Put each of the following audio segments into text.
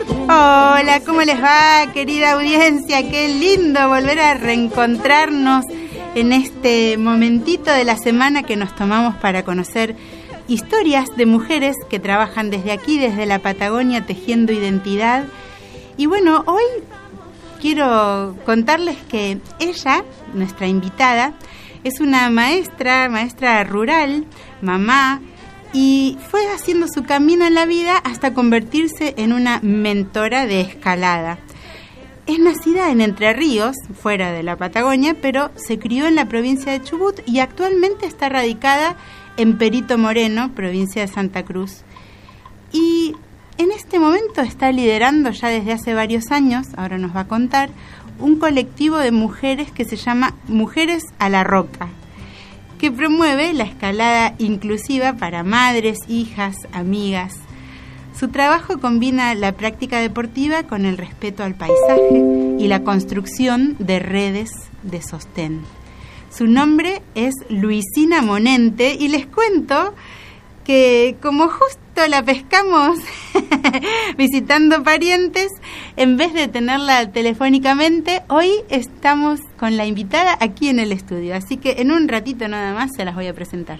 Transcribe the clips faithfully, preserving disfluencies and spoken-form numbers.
Hola, ¿cómo les va, querida audiencia? Qué lindo volver a reencontrarnos en este momentito de la semana que nos tomamos para conocer historias de mujeres que trabajan desde aquí, desde la Patagonia, tejiendo identidad. Y bueno, hoy quiero contarles que ella, nuestra invitada, es una maestra, maestra rural, mamá, y fue haciendo su camino en la vida hasta convertirse en una mentora de escalada. Es nacida en Entre Ríos, fuera de la Patagonia, pero se crió en la provincia de Chubut y actualmente está radicada en Perito Moreno, provincia de Santa Cruz. Y en este momento está liderando ya desde hace varios años, ahora nos va a contar, un colectivo de mujeres que se llama Mujeres a la Roca, que promueve la escalada inclusiva para madres, hijas, amigas. Su trabajo combina la práctica deportiva con el respeto al paisaje y la construcción de redes de sostén. Su nombre es Luisina Monente y les cuento que como justo la pescamos visitando parientes, en vez de tenerla telefónicamente, hoy estamos con la invitada aquí en el estudio. Así que en un ratito nada más se las voy a presentar.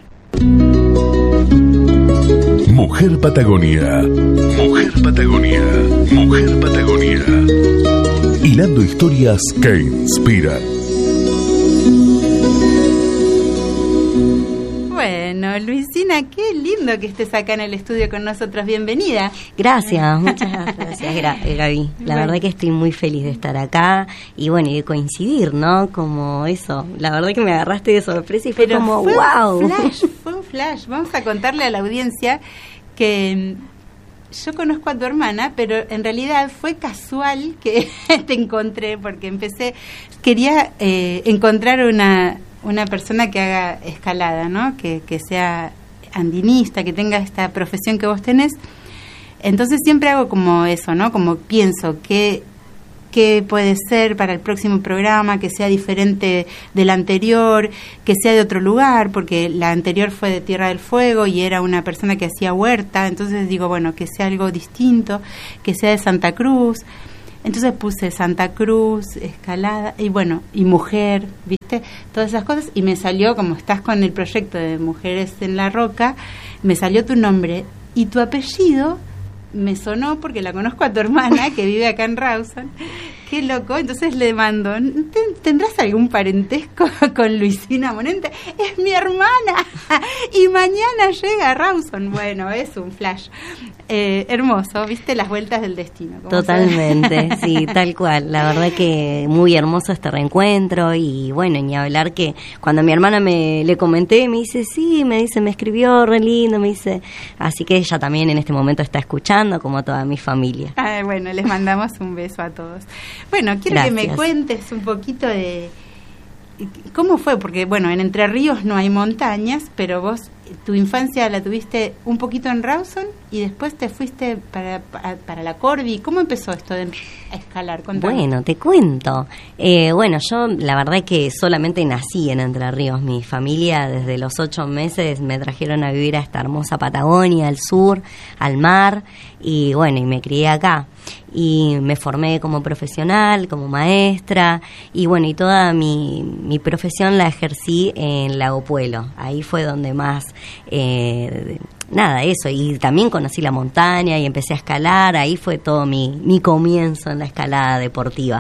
Mujer Patagonia. Mujer Patagonia. Mujer Patagonia. Hilando historias que inspiran. Bueno, Luisina, qué lindo que estés acá en el estudio con nosotros. Bienvenida. Gracias, muchas gracias, Gaby. La bueno. verdad que estoy muy feliz de estar acá y bueno, y de coincidir, ¿no? Como eso, la verdad que me agarraste de sorpresa y fue Pero como, fue wow. Un flash, fue un flash. Vamos a contarle a la audiencia que yo conozco a tu hermana, pero en realidad fue casual que te encontré porque empecé, quería eh, encontrar una... una persona que haga escalada, ¿no? Que, que sea andinista, que tenga esta profesión que vos tenés. Entonces siempre hago como eso, ¿no? Como pienso que qué puede ser para el próximo programa, que sea diferente del anterior, que sea de otro lugar, porque la anterior fue de Tierra del Fuego y era una persona que hacía huerta. Entonces digo, bueno, que sea algo distinto, que sea de Santa Cruz. Entonces puse Santa Cruz, escalada, y bueno, y mujer, ¿viste? Todas esas cosas, y me salió, como estás con el proyecto de Mujeres en la Roca, me salió tu nombre, y tu apellido me sonó porque la conozco a tu hermana, que vive acá en Rawson. Qué loco, entonces le mando, ¿tendrás algún parentesco con Luisina Monente? Es mi hermana, y mañana llega a Rawson. Bueno, es un flash. Eh, hermoso, ¿viste? Las vueltas del destino. Totalmente, sí, tal cual. La verdad que muy hermoso este reencuentro y bueno, ni hablar que cuando mi hermana me le comenté, me dice, sí, me dice, me escribió re lindo, me dice, así que ella también en este momento está escuchando, como toda mi familia. Ah, bueno, les mandamos un beso a todos. Bueno, quiero Gracias. que me cuentes un poquito de cómo fue, porque bueno, en Entre Ríos no hay montañas, pero vos tu infancia la tuviste un poquito en Rawson y después te fuiste para, para, para la Cordi. ¿Cómo empezó esto de escalar? Contame. Bueno, te cuento. Eh, bueno, yo la verdad que solamente nací en Entre Ríos. Mi familia desde los ocho meses me trajeron a vivir a esta hermosa Patagonia, al sur, al mar, y bueno, y me crié acá. Y me formé como profesional, como maestra, y bueno, y toda mi, mi profesión la ejercí en Lago Puelo. Ahí fue donde más, eh, nada, eso, y también conocí la montaña y empecé a escalar. Ahí fue todo mi, mi comienzo en la escalada deportiva.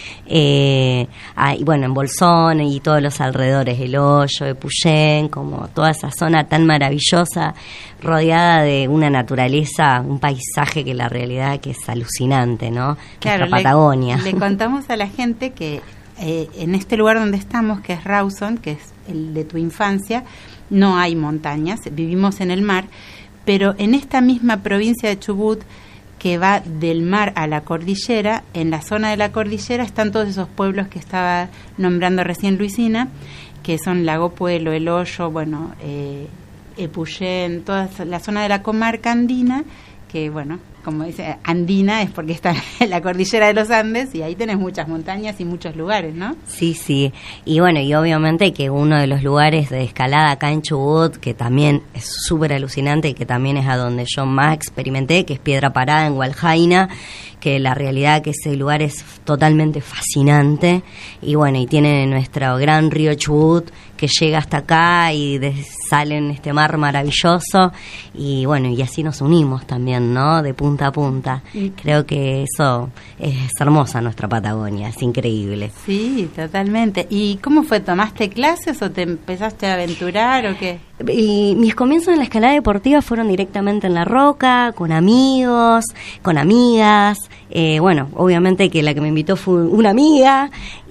Eh, ah, y bueno, en Bolsón y todos los alrededores, El Hoyo, Epuyén, como toda esa zona tan maravillosa, rodeada de una naturaleza, un paisaje que la realidad que es alucinante, ¿no? Claro, nuestra Patagonia. Le, le contamos a la gente que eh, en este lugar donde estamos, que es Rawson, que es el de tu infancia, no hay montañas, vivimos en el mar, pero en esta misma provincia de Chubut, que va del mar a la cordillera, en la zona de la cordillera están todos esos pueblos que estaba nombrando recién Luisina, que son Lago Puelo, El Hoyo, bueno, eh, Epuyén, toda la zona de la comarca andina, que bueno, como dice, andina es porque está en la cordillera de los Andes y ahí tenés muchas montañas y muchos lugares, ¿no? Sí, sí. Y bueno, y obviamente que uno de los lugares de escalada acá en Chubut, que también es súper alucinante y que también es a donde yo más experimenté, que es Piedra Parada en Hualjaina, que la realidad que ese lugar es totalmente fascinante, y bueno, y tiene nuestro gran río Chubut que llega hasta acá y de, sale en este mar maravilloso, y bueno, y así nos unimos también, ¿no? De punta a punta. Creo que eso es hermosa nuestra Patagonia, es increíble. Sí, totalmente. ¿Y cómo fue? ¿Tomaste clases o te empezaste a aventurar o qué? Y mis comienzos en la escalada deportiva fueron directamente en la roca, con amigos, con amigas. Eh, bueno, obviamente que la que me invitó fue una amiga,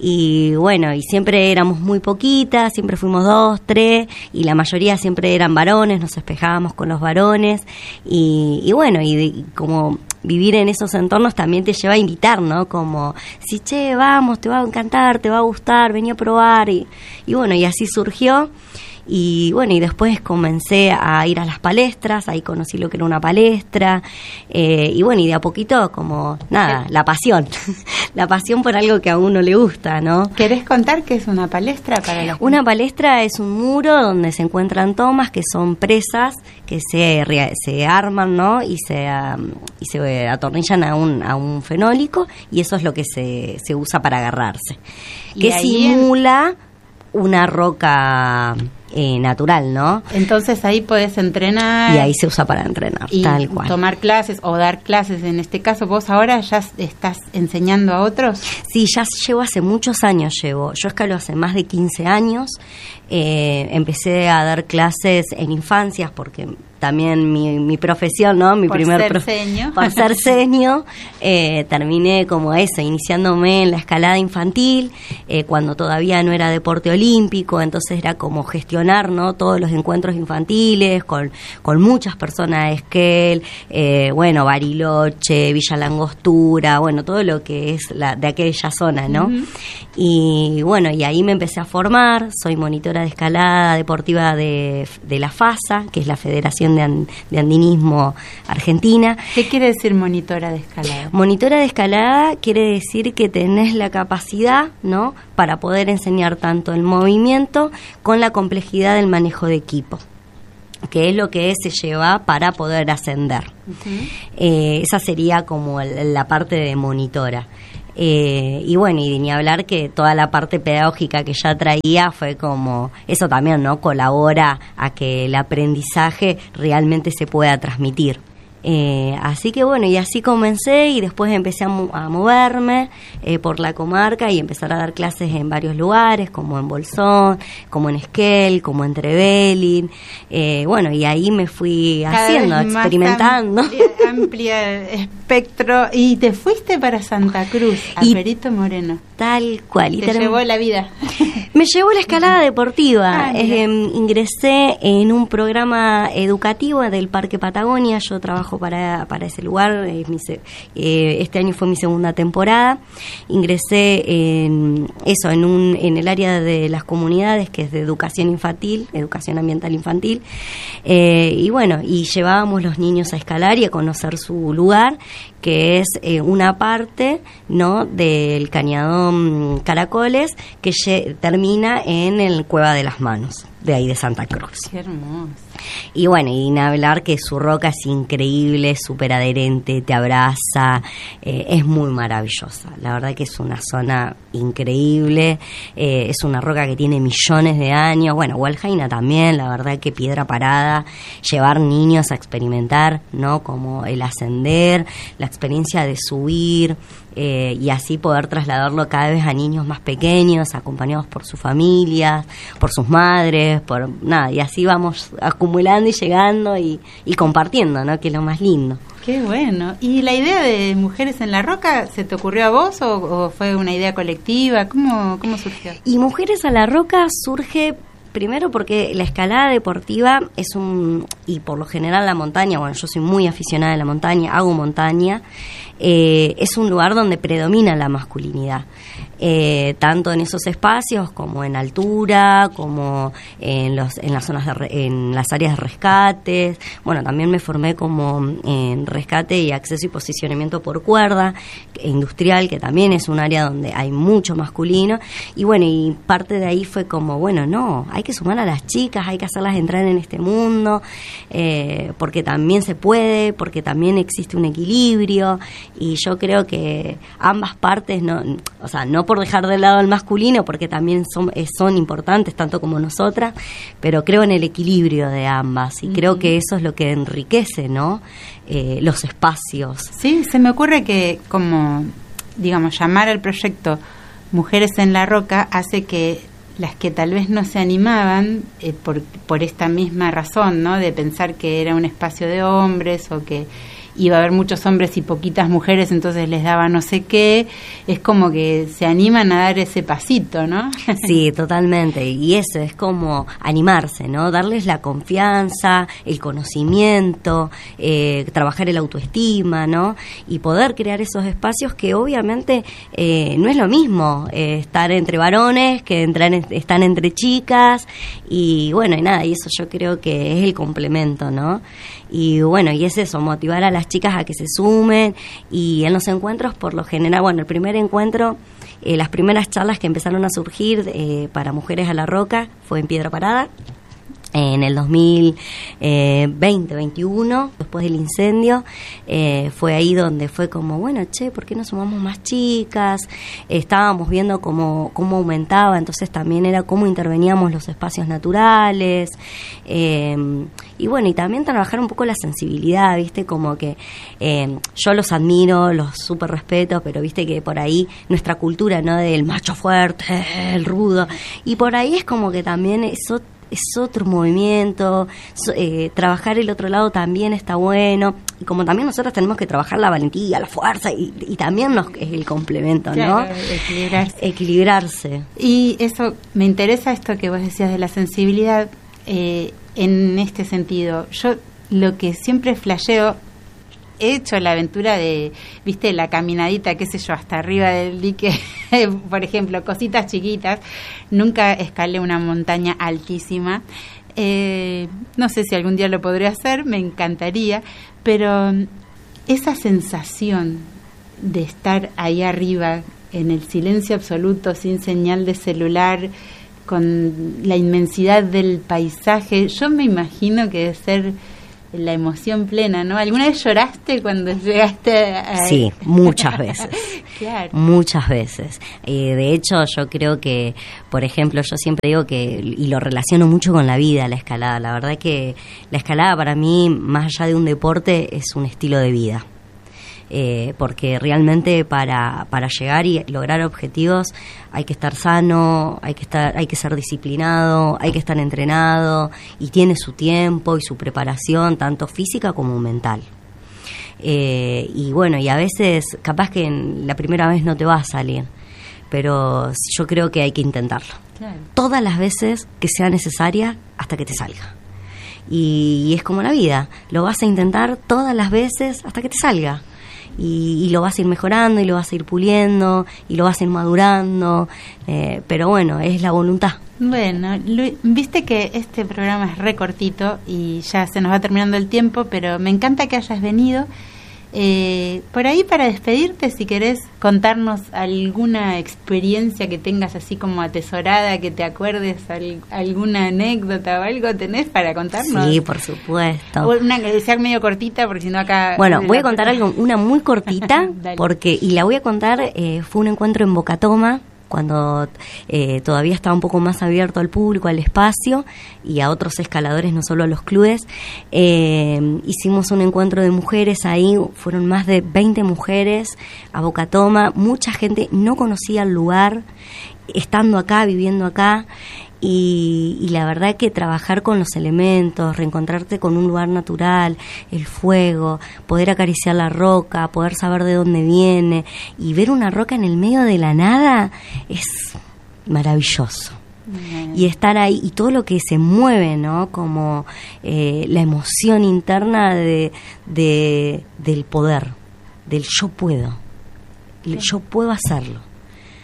y bueno, y siempre éramos muy poquitas, siempre fuimos dos, tres, y la mayoría siempre eran varones, nos espejábamos con los varones, y, y bueno, y, de, y como vivir en esos entornos también te lleva a invitar, ¿no? Como, si che, vamos, te va a encantar, te va a gustar, vení a probar, y, y bueno, y así surgió. Y bueno, y después comencé a ir a las palestras, ahí conocí lo que era una palestra, eh, y bueno, y de a poquito como, nada, la pasión, la pasión por algo que a uno le gusta, ¿no? ¿ ¿Querés contar qué es una palestra para los... Una palestra es un muro donde se encuentran tomas, que son presas, que se, se arman, ¿no? Y se, um, y se atornillan a un, a un fenólico, y eso es lo que se, se usa para agarrarse, que simula en... una roca... Eh, natural, ¿no? Entonces ahí podés entrenar. Y ahí se usa para entrenar, y tal cual. Tomar clases o dar clases, en este caso. ¿Vos ahora ya estás enseñando a otros? Sí, ya llevo hace muchos años, llevo. Yo escalo hace más de quince años. Eh, empecé a dar clases en infancias porque también mi, mi profesión, ¿no? Mi por primer ser prof... seño. Por ser seño, eh, terminé como eso, iniciándome en la escalada infantil, eh, cuando todavía no era deporte olímpico, entonces era como gestionar, ¿no? Todos los encuentros infantiles con, con muchas personas de Esquel, eh, bueno, Bariloche, Villa Langostura, bueno, todo lo que es la, de aquella zona, ¿no? Uh-huh. Y bueno, y ahí me empecé a formar, soy monitora de escalada deportiva de, de la FASA, que es la Federación de, and, de Andinismo Argentina. ¿Qué quiere decir monitora de escalada? Monitora de escalada quiere decir que tenés la capacidad, ¿no?, para poder enseñar tanto el movimiento con la complejidad del manejo de equipo, que es lo que se lleva para poder ascender. Uh-huh. Eh, esa sería como la parte de monitora. Eh, y bueno, y ni hablar que toda la parte pedagógica que ya traía fue como, eso también, ¿no?, colabora a que el aprendizaje realmente se pueda transmitir. Eh, así que bueno, y así comencé, y después empecé a, mo- a moverme eh, por la comarca y empezar a dar clases en varios lugares, como en Bolsón, como en Esquel, como en Trevelin. Eh, bueno, y ahí me fui Cada haciendo, vez más experimentando. Amplia, amplia espectro. Y te fuiste para Santa Cruz, a y Perito Moreno. Tal cual. Te y term- llevó la vida. Me llevó la escalada deportiva. Ah, eh, ingresé en un programa educativo del Parque Patagonia. Yo trabajo para, para ese lugar. Eh, mi se, eh, este año fue mi segunda temporada. Ingresé en eso, en, un, en el área de las comunidades, que es de educación infantil, educación ambiental infantil. Eh, y bueno, y llevábamos los niños a escalar y a conocer su lugar, que es eh, una parte, ¿no?, del Cañadón Caracoles, que lle- termina en el Cueva de las Manos, de ahí de Santa Cruz. Qué hermoso. Y bueno, y ni hablar que su roca es increíble, súper adherente, te abraza, eh, es muy maravillosa. La verdad que es una zona increíble, eh, es una roca que tiene millones de años. Bueno, Hualjaina también, la verdad que piedra parada, llevar niños a experimentar, ¿no?, como el ascender, la experiencia de subir, eh, y así poder trasladarlo cada vez a niños más pequeños, acompañados por sus familias, por sus madres, por nada, y así vamos acumulando y llegando y, y compartiendo, ¿no?, que es lo más lindo. Qué bueno. ¿Y la idea de Mujeres en la Roca se te ocurrió a vos o, o fue una idea colectiva? ¿Cómo, cómo surgió? Y Mujeres a la Roca surge primero porque la escalada deportiva es un, y por lo general la montaña, bueno, yo soy muy aficionada a la montaña, hago montaña, eh, es un lugar donde predomina la masculinidad. eh, tanto en esos espacios como en altura, como en los en las zonas de re, en las áreas de rescates. Bueno, también me formé como en rescate y acceso y posicionamiento por cuerda industrial, que también es un área donde hay mucho masculino. Y bueno, y parte de ahí fue como, bueno, no, hay que sumar a las chicas, hay que hacerlas entrar en este mundo, eh, porque también se puede, porque también existe un equilibrio. Y yo creo que ambas partes, no, o sea, no por dejar de lado al masculino, porque también son, son importantes tanto como nosotras, pero creo en el equilibrio de ambas y uh-huh. creo que eso es lo que enriquece, ¿no? Eh, los espacios. Sí, se me ocurre que como, digamos, llamar al proyecto Mujeres en la Roca hace que las que tal vez no se animaban eh, por, por esta misma razón, ¿no? De pensar que era un espacio de hombres o que iba a haber muchos hombres y poquitas mujeres, entonces les daba no sé qué, es como que se animan a dar ese pasito, ¿no? Sí, totalmente, y eso es como animarse, ¿no? Darles la confianza, el conocimiento, eh, trabajar el autoestima, ¿no? Y poder crear esos espacios que obviamente eh, no es lo mismo eh, estar entre varones que entrar en, están entre chicas, y bueno, y nada, y eso yo creo que es el complemento, ¿no? Y bueno, y es eso, motivar a las chicas a que se sumen. Y en los encuentros, por lo general, bueno, el primer encuentro, eh, las primeras charlas que empezaron a surgir eh, para Mujeres a la Roca fue en Piedra Parada, en el dos mil veinte veintiuno, después del incendio. Eh, fue ahí donde fue como, bueno, che, ¿por qué no sumamos más chicas? Eh, estábamos viendo cómo, cómo aumentaba, entonces también era cómo interveníamos los espacios naturales. Eh, y bueno, y también trabajar un poco la sensibilidad, ¿viste? Como que eh, yo los admiro, los súper respeto, pero viste que por ahí nuestra cultura, ¿no? Del macho fuerte, el rudo, y por ahí es como que también eso es otro movimiento, eh, trabajar el otro lado también está bueno, y como también nosotros tenemos que trabajar la valentía, la fuerza, y, y también nos, es el complemento, ¿no? Claro, equilibrarse. Equilibrarse. Y eso, me interesa esto que vos decías de la sensibilidad, eh, en este sentido. Yo lo que siempre flasheo, he hecho la aventura de, viste, la caminadita, qué sé yo, hasta arriba del dique, por ejemplo, cositas chiquitas. Nunca escalé una montaña altísima. Eh, no sé si algún día lo podré hacer, me encantaría, pero esa sensación de estar ahí arriba, en el silencio absoluto, sin señal de celular, con la inmensidad del paisaje, yo me imagino que debe ser la emoción plena, ¿no? ¿Alguna vez lloraste cuando llegaste a...? Sí, muchas veces. Claro. Muchas veces. Eh, de hecho, yo creo que, por ejemplo, yo siempre digo que, y lo relaciono mucho con la vida, la escalada. La verdad que la escalada para mí, más allá de un deporte, es un estilo de vida. Eh, porque realmente para, para llegar y lograr objetivos hay que estar sano, hay que estar, hay que ser disciplinado, hay que estar entrenado, y tiene su tiempo y su preparación, tanto física como mental. Eh, y bueno, y a veces capaz que en la primera vez no te va a salir, pero yo creo que hay que intentarlo. Claro. Todas las veces que sea necesaria hasta que te salga. Y, y es como la vida, lo vas a intentar todas las veces hasta que te salga. Y, y lo vas a ir mejorando y lo vas a ir puliendo y lo vas a ir madurando, eh, pero bueno, es la voluntad. Bueno, Lu- viste que este programa es re cortito y ya se nos va terminando el tiempo, pero me encanta que hayas venido. Eh, por ahí, para despedirte, si querés contarnos alguna experiencia que tengas así como atesorada, que te acuerdes, al, alguna anécdota o algo, ¿tenés para contarnos? Sí, por supuesto. O una que sea medio cortita, porque si no acá... Bueno, voy a contar algo, una muy cortita, porque y la voy a contar, eh, fue un encuentro en Bocatoma, cuando eh, todavía estaba un poco más abierto al público, al espacio y a otros escaladores, no solo a los clubes. Eh, hicimos un encuentro de mujeres ahí, fueron más de veinte mujeres a Bocatoma, mucha gente no conocía el lugar, estando acá, viviendo acá. Y, y la verdad que trabajar con los elementos, reencontrarte con un lugar natural, el fuego, poder acariciar la roca, poder saber de dónde viene y ver una roca en el medio de la nada es maravilloso. Mm. Y estar ahí y todo lo que se mueve, ¿no? Como eh, la emoción interna de, de del poder, del yo puedo, el yo puedo hacerlo.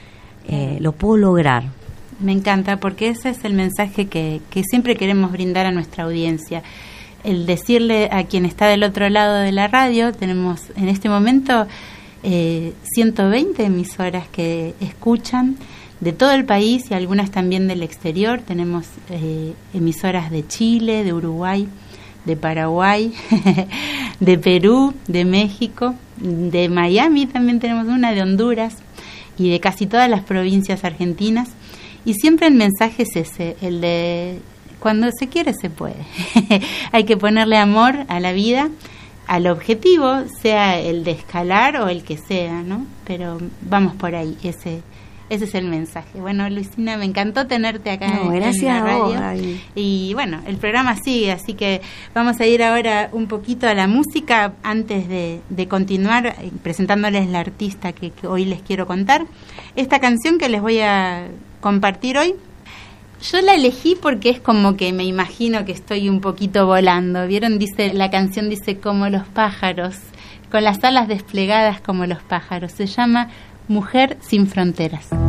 eh, lo puedo lograr. Me encanta, porque ese es el mensaje que, que siempre queremos brindar a nuestra audiencia. El decirle a quien está del otro lado de la radio, tenemos en este momento eh, ciento veinte emisoras que escuchan de todo el país y algunas también del exterior. Tenemos eh, emisoras de Chile, de Uruguay, de Paraguay, de Perú, de México, de Miami también tenemos una, de Honduras y de casi todas las provincias argentinas. Y siempre el mensaje es ese, el de cuando se quiere se puede. Hay que ponerle amor a la vida, al objetivo, sea el de escalar o el que sea, ¿no? Pero vamos por ahí, ese ese es el mensaje. Bueno, Luisina, me encantó tenerte acá no, en, gracias en la radio. A vos, Gaby. Y bueno, el programa sigue, así que vamos a ir ahora un poquito a la música antes de, de continuar presentándoles la artista que, que hoy les quiero contar. Esta canción que les voy a compartir hoy, yo la elegí porque es como que me imagino que estoy un poquito volando. ¿Vieron? Dice, la canción dice como los pájaros, con las alas desplegadas como los pájaros. Se llama Mujer sin Fronteras.